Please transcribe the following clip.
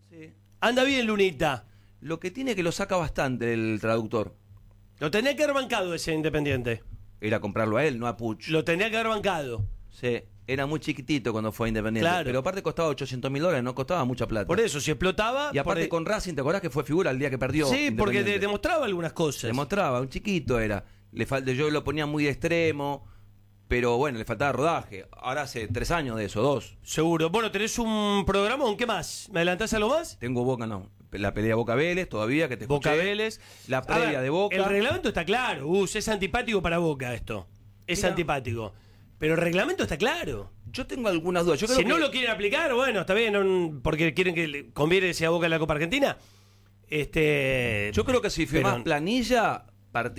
Sí. Anda bien, Lunita. Lo que tiene que lo saca bastante el traductor. Lo tenía que haber bancado ese Independiente. Era comprarlo a él, no a Puch. Lo tenía que haber bancado. Sí, era muy chiquitito cuando fue a Independiente. Claro. Pero aparte costaba $800.000, no costaba mucha plata. Por eso, si explotaba... Y aparte por- con Racing, ¿te acordás que fue figura el día que perdió? Sí, porque Independiente? demostraba algunas cosas. Demostraba, un chiquito era. Yo lo ponía muy de extremo, pero bueno, le faltaba rodaje. Ahora hace 3 años de eso, 2. Seguro. Bueno, tenés un programón, ¿qué más? ¿Me adelantás algo más? Tengo Boca, no. La pelea Boca Vélez todavía, que te escuché. Boca Vélez. La A previa ver, de Boca. El reglamento está claro, Gus, es antipático para Boca esto. Es Mira. antipático. Pero el reglamento está claro. Yo tengo algunas dudas. Yo creo Si que no lo quieren aplicar, bueno, está bien, porque quieren que conviene que sea Boca en la Copa Argentina. Yo creo que si firmás Pero- planilla,